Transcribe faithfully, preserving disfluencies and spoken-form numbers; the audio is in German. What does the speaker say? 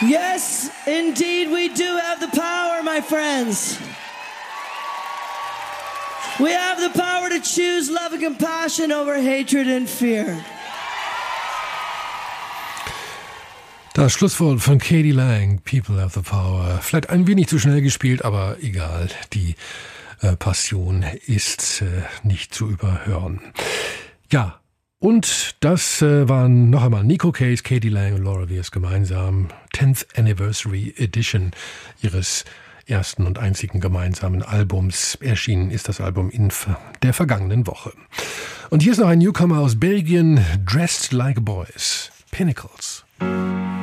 Yes, indeed, we do have the power, my friends. We have the power to choose love and compassion over hatred and fear. Das Schlusswort von K D. Lang, People Have the Power. Vielleicht ein wenig zu schnell gespielt, aber egal. Die äh, Passion ist äh, nicht zu überhören. Ja, und das äh, waren noch einmal Nico Case, K D. Lang und Laura Weirs gemeinsam. tenth Anniversary Edition ihres ersten und einzigen gemeinsamen Albums. Erschienen ist das Album in der vergangenen Woche. Und hier ist noch ein Newcomer aus Belgien, Dressed Like Boys, Pinnacles.